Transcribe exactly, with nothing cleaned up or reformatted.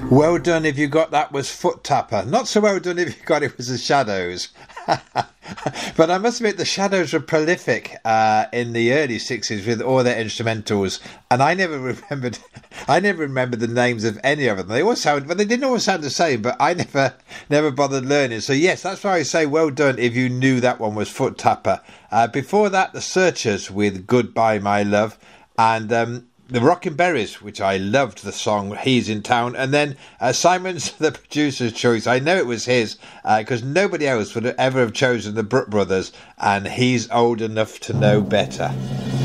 Well done if you got that was Foot Tapper. Not so well done if you got it was the Shadows. But I must admit the Shadows were prolific uh, in the early sixties with all their instrumentals, and I never remembered I never remembered the names of any of them. They all sound, but they didn't all sound the same, but I never never bothered learning. So yes, that's why I say well done if you knew that one was Foot Tapper. Uh, before that, the Searchers with Goodbye My Love, and um, the Rockin' Berries, which I loved the song He's in Town, and then uh, Simon's the producer's choice. I know it was his because uh, nobody else would ever have chosen the Brook Brothers, and He's Old Enough to Know Better.